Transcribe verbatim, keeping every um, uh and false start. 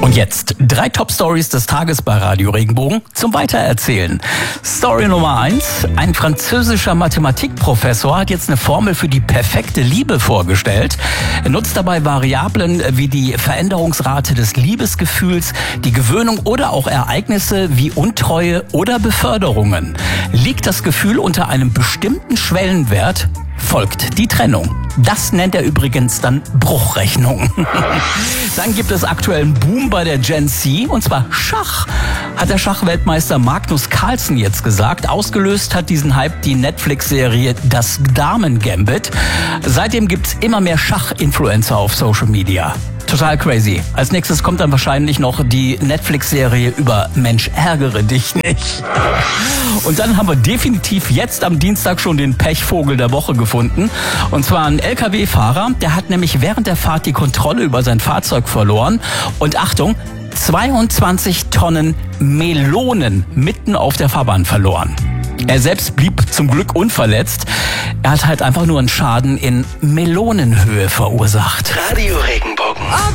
Und jetzt drei Top-Stories des Tages bei Radio Regenbogen zum Weitererzählen. Story Nummer eins. Ein französischer Mathematikprofessor hat jetzt eine Formel für die perfekte Liebe vorgestellt. Er nutzt dabei Variablen wie die Veränderungsrate des Liebesgefühls, die Gewöhnung oder auch Ereignisse wie Untreue oder Beförderungen. Liegt das Gefühl unter einem bestimmten Schwellenwert, folgt die Trennung. Das nennt er übrigens dann Bruchrechnung. Dann gibt es aktuell einen Boom bei der Gen Z, und zwar Schach. Hat der Schachweltmeister Magnus Carlsen jetzt gesagt. Ausgelöst hat diesen Hype die Netflix-Serie Das Damen-Gambit. Seitdem gibt's immer mehr Schach-Influencer auf Social Media. Total crazy. Als nächstes kommt dann wahrscheinlich noch die Netflix-Serie über Mensch, ärgere dich nicht. Und dann haben wir definitiv jetzt am Dienstag schon den Pechvogel der Woche gefunden. Und zwar ein L K W-Fahrer, der hat nämlich während der Fahrt die Kontrolle über sein Fahrzeug verloren. Und Achtung, zweiundzwanzig Tonnen Melonen mitten auf der Fahrbahn verloren. Er selbst blieb zum Glück unverletzt. Er hat halt einfach nur einen Schaden in Melonenhöhe verursacht. Radio